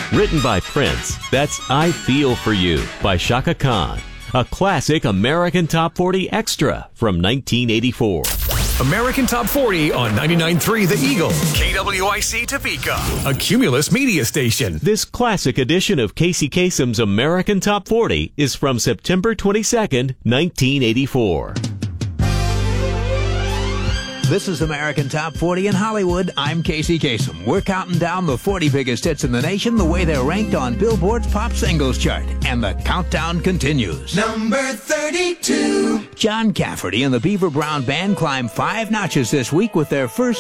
Written by Prince, that's I Feel For You by Chaka Khan. A classic American Top 40 extra from 1984. American Top 40 on 99.3 The Eagle, KWIC Topeka, a Cumulus media station. This classic edition of Casey Kasem's American Top 40 is from September 22nd, 1984. This is American Top 40 in Hollywood. I'm Casey Kasem. We're counting down the 40 biggest hits in the nation the way they're ranked on Billboard's Pop Singles chart. And the countdown continues. Number 32. John Cafferty and the Beaver Brown Band climbed 5 notches this week with their first